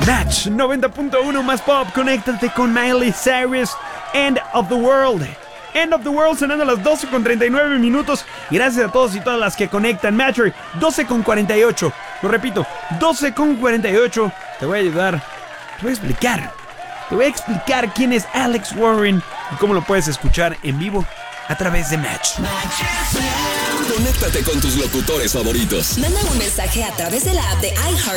Match 90.1 más pop. Conéctate con Miley Cyrus. End of the World. End of the World sonando a las 12:39 minutos. Gracias a todos y todas las que conectan. Matcher 12:48. Lo repito, 12:48. Te voy a ayudar. Te voy a explicar quién es Alex Warren y cómo lo puedes escuchar en vivo a través de Match. Conéctate con tus locutores favoritos. Manda un mensaje a través de la app de iHeart